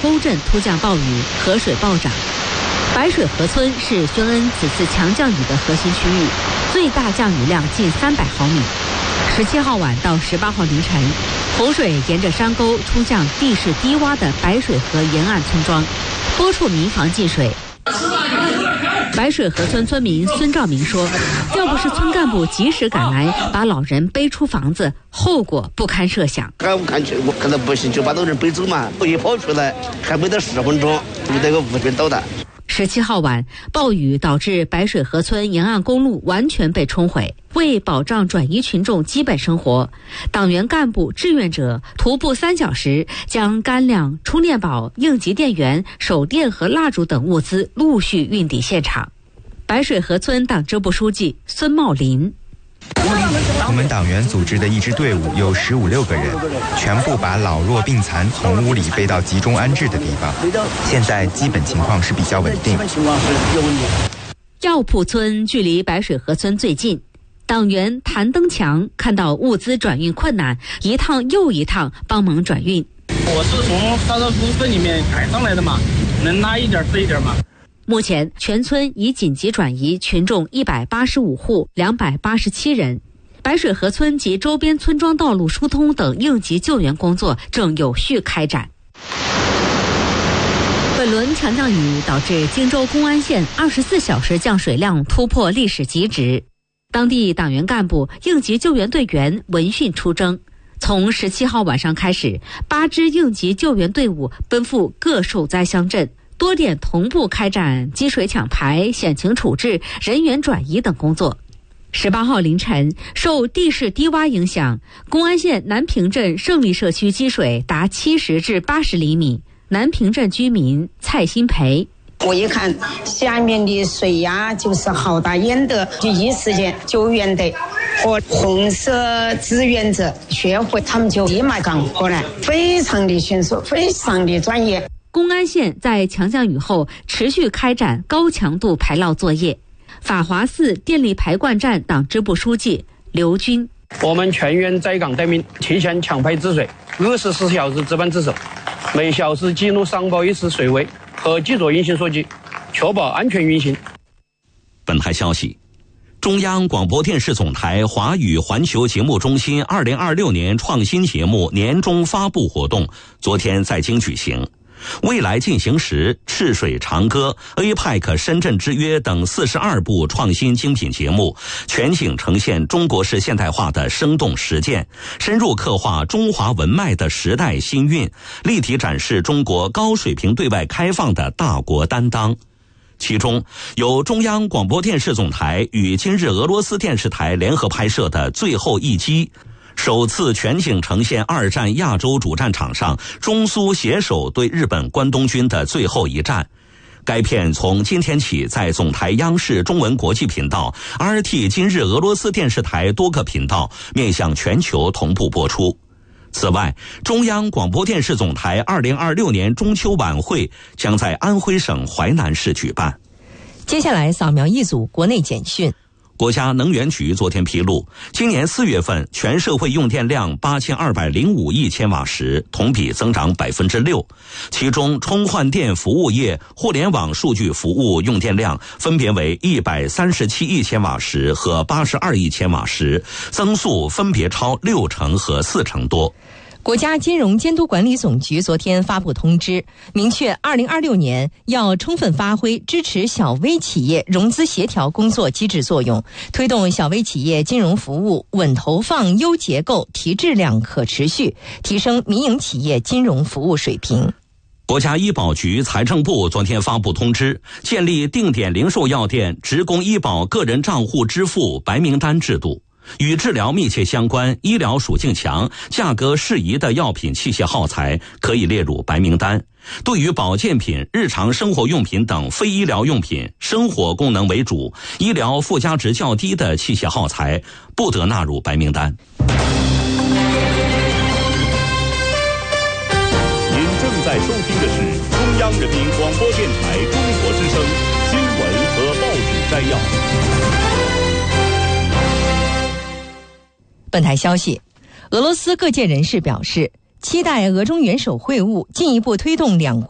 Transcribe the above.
沟镇突降暴雨，河水暴涨。白水河村是宣恩此次强降雨的核心区域，最大降雨量近300毫米。17号晚到18号凌晨，洪水沿着山沟冲向地势低洼的白水河沿岸村庄，多处民房进水。白水河村村民孙兆明说，要不是村干部及时赶来把老人背出房子，后果不堪设想。 我看到不行就把老人背走嘛，我一跑出来还没到10分钟，遇到个无人导弹。 17号晚，暴雨导致白水河村沿岸公路完全被冲毁。为保障转移群众基本生活，党员干部、志愿者徒步3小时，将干粮、充电宝、应急电源、手电和蜡烛等物资陆续运抵现场。白水河村党支部书记孙茂林。 我们党员组织的一支队伍有15、16个人，全部把老弱病残从屋里背到集中安置的地方。现在基本情况是比较稳定。 药铺村距离白水河村最近，党员谭登强看到物资转运困难，一趟又一趟帮忙转运。 我是从沙沙湖村里面抬上来的嘛，能拉一点是一点嘛。 目前全村已紧急转移群众185户287人，白水河村及周边村庄道路疏通等应急救援工作正有序开展。本轮强降雨导致荆州公安县24小时降水量突破历史极值，当地党员干部、应急救援队员闻讯出征。从17号晚上开始，8支应急救援队伍奔赴各受灾乡镇，多点同步开展积水抢排、险情处置、人员转移等工作。18号凌晨，受地势低洼影响，公安县南平镇胜利社区积水达70至80厘米。南平镇居民蔡新培， 我一看下面的水压就是好大，淹得第一时间救援队和红色志愿者学会他们就立马赶过来，非常的迅速，非常的专业。 公安县在强降雨后持续开展高强度排涝作业。法华寺电力排灌站党支部书记刘军， 我们全员在岗待命，提前抢排治水，24小时值班值守，每小时记录上报一次水位和基础运行数据，确保安全运行。 本台消息，中央广播电视总台华语环球节目中心2026年创新节目年终发布活动昨天在京举行。未来进行时、赤水长歌、APEC 深圳之约等42部创新精品节目，全景呈现中国式现代化的生动实践，深入刻画中华文脉的时代新韵，立体展示中国高水平对外开放的大国担当。其中由中央广播电视总台与今日俄罗斯电视台联合拍摄的《最后一击》，首次全景呈现2战亚洲主战场上中苏携手对日本关东军的最后一战。该片从今天起在总台央视中文国际频道、RT 今日俄罗斯电视台多个频道面向全球同步播出。此外，中央广播电视总台2026年中秋晚会将在安徽省淮南市举办。 接下来扫描一组国内简讯。 国家能源局昨天披露，今年4月份全社会用电量8205亿千瓦时，同比增长6%。其中，充换电服务业、互联网数据服务用电量分别为137亿千瓦时和82亿千瓦时，增速分别超60%和40%多。 国家金融监督管理总局昨天发布通知，明确2026年要充分发挥支持小微企业融资协调工作机制作用，推动小微企业金融服务稳投放、优结构、提质量、可持续，提升民营企业金融服务水平。 国家医保局、财政部昨天发布通知，建立定点零售药店职工医保个人账户支付白名单制度。与治疗密切相关、医疗属性强、价格适宜的药品、器械耗材可以列入白名单。对于保健品、日常生活用品等非医疗用品、生活功能为主、医疗附加值较低的器械耗材不得纳入白名单。 您正在收听的是中央人民广播电台中国之声新闻和报纸摘要。 本台消息，俄罗斯各界人士表示，期待俄中元首会晤进一步推动两国